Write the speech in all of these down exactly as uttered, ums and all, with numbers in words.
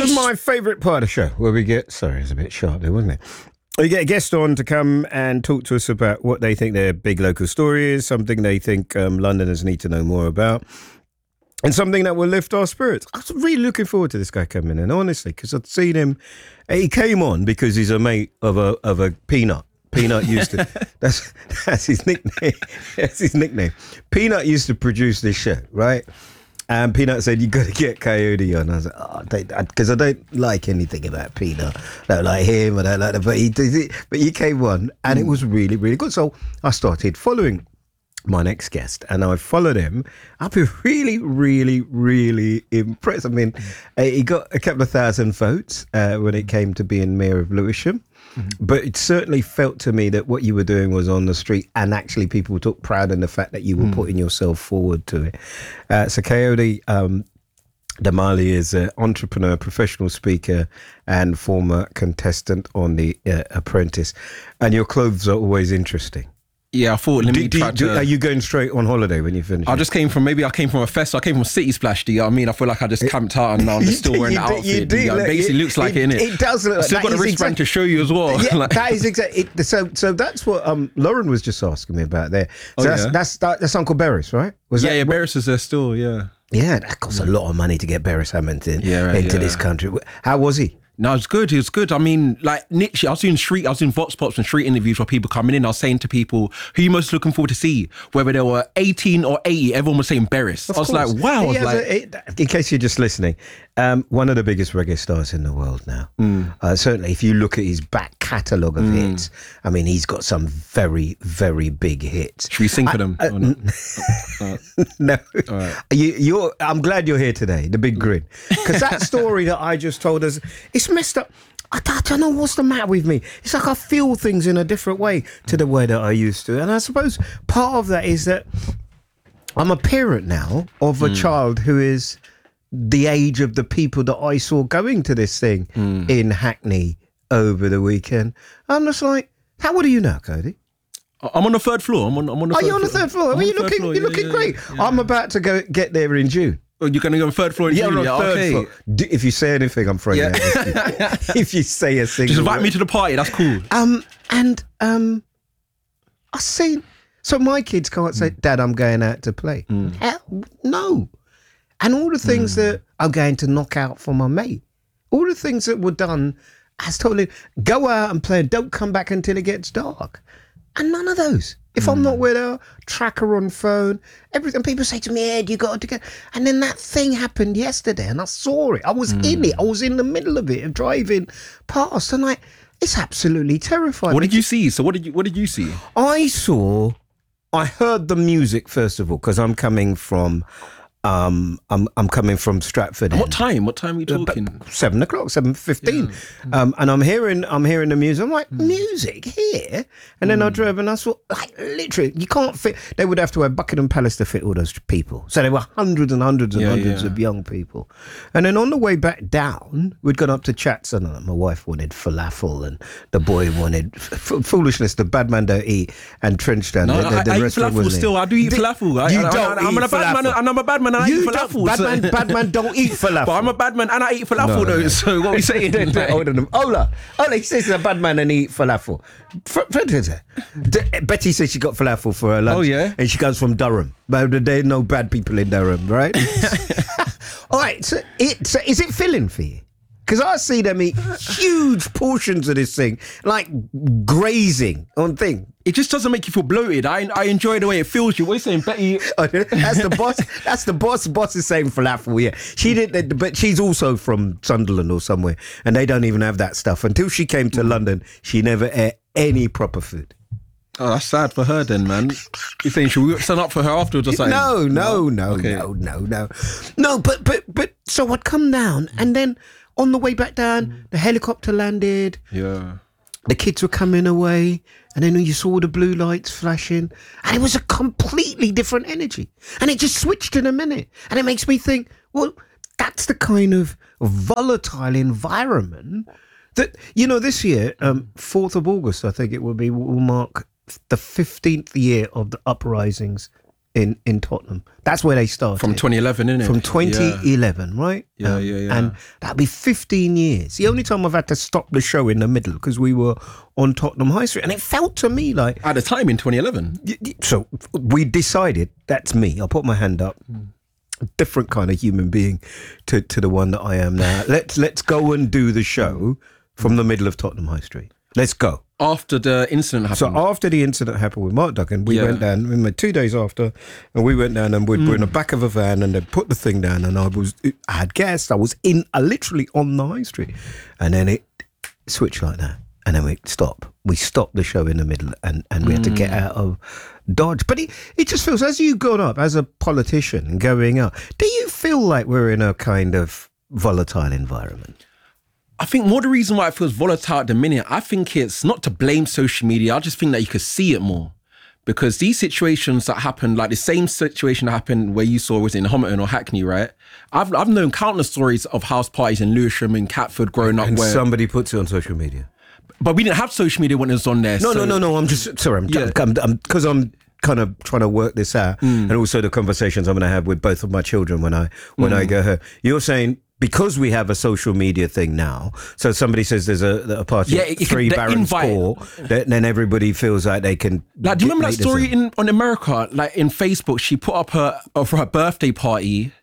is my favourite part of the show, where we get, sorry, it's a bit sharp there, wasn't it? We get a guest on to come and talk to us about what they think their big local story is, something they think um, Londoners need to know more about, and something that will lift our spirits. I was really looking forward to this guy coming in, honestly, because I'd seen him. He came on because he's a mate of a of a Peanut. Peanut used to, that's that's his nickname. That's his nickname. Peanut used to produce this show, right? And Peanut said, you got to get Coyote on. I was like, oh, because I, I don't like anything about Peanut. I don't like him, I don't like that. But he, but he came on and it was really, really good. So I started following my next guest and I followed him. I've been really, really, really impressed. I mean, he got a couple of thousand votes uh, when it came to being Mayor of Lewisham. Mm-hmm. But it certainly felt to me that what you were doing was on the street, and actually people took pride in the fact that you were mm. putting yourself forward to it. Uh, so Coyote um, Damali is an entrepreneur, professional speaker, and former contestant on The uh, Apprentice. And your clothes are always interesting. Yeah, I thought, let me do, try do, to... Are you going straight on holiday when you finish? I just came from, maybe I came from a fest, so I came from City Splash, do you know what I mean? I feel like I just camped out and now I'm just still wearing the outfit. You do, you know? It basically it, looks like it, it, innit? It does look like I've still that. got a wristband exact, to show you as well. Yeah, like, that is exactly, so So that's what um, Lauren was just asking me about there. So oh, that's, yeah? that's, that's, that's Uncle Beres, right? Was yeah, that, yeah, Beres is there still, yeah. Yeah, that costs a lot of money to get Beres Hammond in, yeah, right, into yeah. this country. How was he? No, it's good. It was good. I mean, like, literally, I was doing street, I was doing Vox Pops and street interviews where people coming in. I was saying to people, who are you most looking forward to see? Whether they were eighteen or eighty, everyone was saying Beres. I was course. like, wow. I was like, a, it, in case you're just listening, um, one of the biggest reggae stars in the world now. Mm. Uh, certainly, if you look at his back catalogue of mm. hits, I mean, he's got some very, very big hits. Should we sing for them? Uh, uh, no. All right. You, you're, I'm glad you're here today, the big grin. Because that story that I just told us, it's messed up. I, I don't know what's the matter with me. It's like I feel things in a different way to the way that I used to. And I suppose part of that is that I'm a parent now of a mm. child who is the age of the people that I saw going to this thing mm. in Hackney over the weekend. I'm just like, how old are you now, Cody? I'm on the third floor. I'm on, I'm on the Are third you on the floor. third floor? Are you looking, you're yeah, looking yeah, great. Yeah, yeah. I'm about to go get there in June. Oh, you're going to go on third floor in yeah, June? On yeah, third okay. floor. If you say anything, I'm throwing yeah. out. If you say a single Just invite word. me to the party, that's cool. Um, And um, I seen, so my kids can't say, Dad, I'm going out to play. Mm. Hell, no. And all the things mm. that I'm going to knock out for my mate, all the things that were done, as totally, go out and play, don't come back until it gets dark. And none of those. If mm. I'm not with her, tracker on phone, everything. People say to me, Ed, you got to go. And then that thing happened yesterday and I saw it. I was mm. in it. I was in the middle of it, driving past. And like, it's absolutely terrifying. What did you see? So what did you what did you see? I saw, I heard the music first of all, because I'm coming from Um, I'm I'm coming from Stratford. What time? What time are you talking? Uh, seven o'clock, seven fifteen. Yeah. Um, and I'm hearing I'm hearing the music. I'm like, mm. music here? And then mm. I drove and I saw, like, literally, you can't fit. They would have to have Buckingham Palace to fit all those people. So there were hundreds and hundreds and yeah, hundreds yeah. of young people. And then on the way back down, we'd gone up to Chats, and my wife wanted falafel, and the boy wanted f- foolishness. The bad man don't eat, and Trenchtown. No, the, the, the I, I eat falafel still. I do eat falafel. You I, don't I, I, I'm eat a bad falafel. man. And I'm a bad man. And I you eat falafel. Bad so. man, bad man don't eat falafel. But I'm a bad man and I eat falafel no, though. No. So what are we saying? Like? Hold on. Ola, Ola, he says he's a bad man and he eat falafel. Betty says she got falafel for her lunch. Oh yeah, and she comes from Durham. But there are no bad people in Durham, right? All right. So, it, so is it filling for you? Because I see them eat huge portions of this thing, like grazing on thing. It just doesn't make you feel bloated. I I enjoy the way it feels you. What are you saying, Betty? Oh, that's the boss. That's the boss. Boss is saying falafel. Yeah, she did, but she's also from Sunderland or somewhere, and they don't even have that stuff. Until she came to mm. London, she never ate any proper food. Oh, that's sad for her then, man. You're saying should we stand up for her afterwards or something? No, no, no, okay. no, no, no, no. But but but so I'd come down, and then on the way back down, the helicopter landed. Yeah. The kids were coming away, and then you saw the blue lights flashing, and it was a completely different energy. And it just switched in a minute. And it makes me think, well, that's the kind of volatile environment that, you know, this year, um, fourth of August, I think it will be, will mark the fifteenth year of the uprisings in, in Tottenham. That's where they started. From twenty eleven, isn't it? From twenty eleven, yeah. Right? Yeah, um, yeah, yeah. And that'd be fifteen years. The only time I've had to stop the show in the middle because we were on Tottenham High Street. And it felt to me like... At the time in twenty eleven? So we decided, that's me. I'll put my hand up. Mm. A different kind of human being to, to the one that I am now. Let's, let's go and do the show from the middle of Tottenham High Street. Let's go. After the incident happened. So after the incident happened with Mark Duggan, we yeah. went down, we went two days after, and we went down and we mm. were in the back of a van and they put the thing down and I was, I had guests, I was in, I literally on the high street. And then it switched like that. And then we stop. We stopped the show in the middle and, and we mm. had to get out of Dodge. But it, it just feels, as you've gone up, as a politician going up, do you feel like we're in a kind of volatile environment? I think more the reason why it feels volatile at the minute, I think it's not to blame social media. I just think that you could see it more. Because these situations that happen, like the same situation that happened where you saw was in Homerton or Hackney, right? I've I've known countless stories of house parties in Lewisham and Catford growing up and where... somebody puts it on social media. But we didn't have social media when it was on there. No, so. no, no, no. I'm just, sorry, I'm, yeah. I'm, I'm, because I'm kind of trying to work this out. Mm. And also the conversations I'm going to have with both of my children when I, when mm. I go home. You're saying... because we have a social media thing now, so somebody says there's a, a party yeah, at three Barons Court, then everybody feels like they can... Like, do you remember that story in on America? Like in Facebook, she put up her uh, for her birthday party,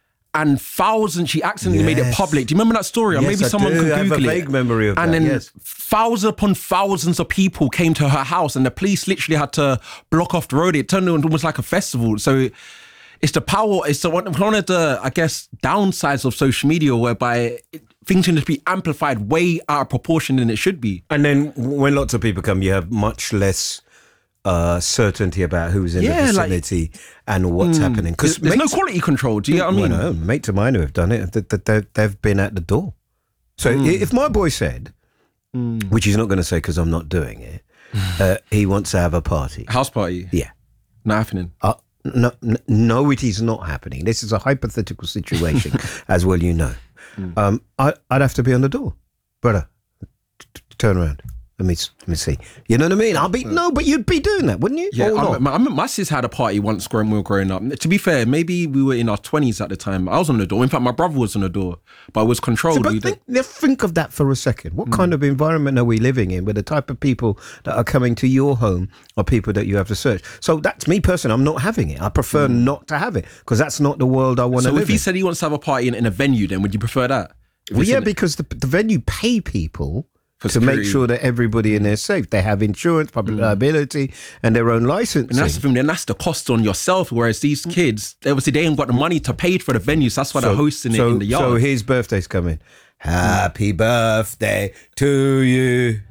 and thousands, she accidentally yes. made it public. Do you remember that story? Or yes, maybe I someone do. could Google I have a vague it. memory of and that, then yes. thousands upon thousands of people came to her house, and the police literally had to block off the road. It turned into almost like a festival. So... it's the power, it's the one, one of the, I guess, downsides of social media whereby it, things can just be amplified way out of proportion than it should be. And then when lots of people come, you have much less uh, certainty about who's in yeah, the vicinity like, and what's mm, happening. Because there's mates, no quality control, do you know what I mean? Well, no, mates of mine who have done it, they, they, they've been at the door. So mm. if my boy said, mm. which he's not going to say because I'm not doing it, uh, he wants to have a party. House party? Yeah. Not happening. Uh, No, no, it is not happening. This is a hypothetical situation, as well you know. Mm. Um, I, I'd have to be on the door. Brother, t- t- turn around. Let me let me see. You know what I mean? I'll be no, but you'd be doing that, wouldn't you? Yeah, I, my, my sis had a party once when we were growing up. To be fair, maybe we were in our twenties at the time. I was on the door. In fact, my brother was on the door, but I was controlled. So, but think, think of that for a second. What mm. kind of environment are we living in? Where the type of people that are coming to your home are people that you have to search. So that's me personally. I'm not having it. I prefer mm. not to have it because that's not the world I want to so live in. So if he said he wants to have a party in, in a venue, then would you prefer that? Well, yeah, because the, the venue pay people. For to security. Make sure that everybody in there is safe. They have insurance, public mm. liability, and their own licensing. And that's the thing, then that's the cost on yourself. Whereas these kids, obviously, they ain't got the money to pay for the venues. So that's why so, they're hosting so, it in the yard. So his birthday's coming. Happy mm. birthday to you.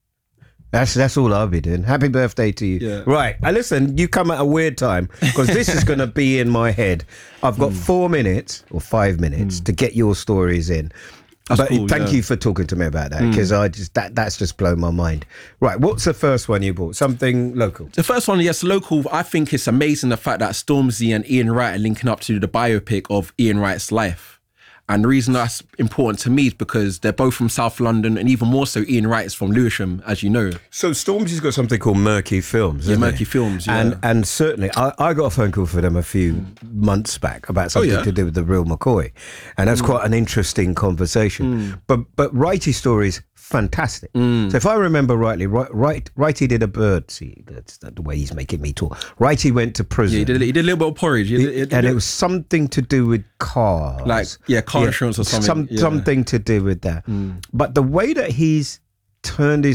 That's that's all I'll be doing. Happy birthday to you. Yeah. Right. And listen, you come at a weird time because this is going to be in my head. I've got mm. four minutes or five minutes mm. to get your stories in. That's but cool, thank yeah. you for talking to me about that because mm. I just that that's just blown my mind. Right, what's the first one you bought? Something local? The first one, yes, local. I think it's amazing the fact that Stormzy and Ian Wright are linking up to do the biopic of Ian Wright's life. And the reason that's important to me is because they're both from South London, and even more so, Ian Wright is from Lewisham, as you know. So Stormzy's got something called Murky Films, yeah, isn't Murky it? Films, yeah. And and certainly, I, I got a phone call for them a few mm. months back about something oh, yeah? to do with the real McCoy, and that's mm. quite an interesting conversation. Mm. But but Righty stories. Fantastic. Mm. So if I remember rightly, right, right, Righty did a bird. See, that's not the way he's making me talk. Righty went to prison. Yeah, he did, he did a little bit of porridge. He did, he did, and it was something to do with cars. Like, yeah, car yeah, insurance or something. Some, yeah. Something to do with that. Mm. But the way that he's turned his